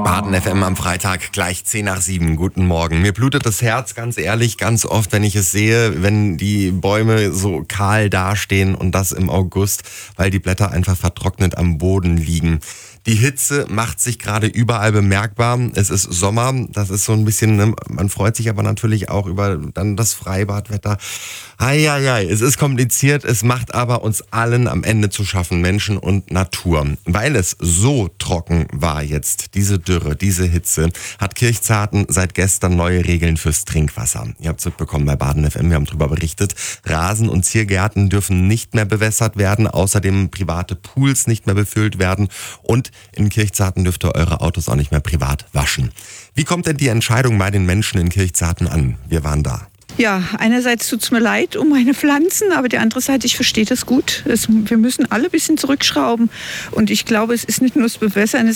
Baden FM am Freitag, gleich 6:50. Guten Morgen. Mir blutet das Herz, ganz ehrlich, ganz oft, wenn ich es sehe, wenn die Bäume so kahl dastehen und das im August, weil die Blätter einfach vertrocknet am Boden liegen. Die Hitze macht sich gerade überall bemerkbar. Es ist Sommer, das ist so ein bisschen, ne, man freut sich aber natürlich auch über dann das Freibadwetter. Eieiei, es ist kompliziert, es macht aber uns allen am Ende zu schaffen, Menschen und Natur. Weil es so trocken war jetzt, diese Dürre, diese Hitze, hat Kirchzarten seit gestern neue Regeln fürs Trinkwasser. Ihr habt es mitbekommen bei Baden FM, wir haben darüber berichtet. Rasen- und Ziergärten dürfen nicht mehr bewässert werden, außerdem private Pools nicht mehr befüllt werden und in Kirchzarten dürft ihr eure Autos auch nicht mehr privat waschen. Wie kommt denn die Entscheidung bei den Menschen in Kirchzarten an? Wir waren da. Ja, einerseits tut es mir leid um meine Pflanzen, aber die andere Seite, ich verstehe das gut. Wir müssen alle ein bisschen zurückschrauben. Und ich glaube, es ist nicht nur das Bewässern,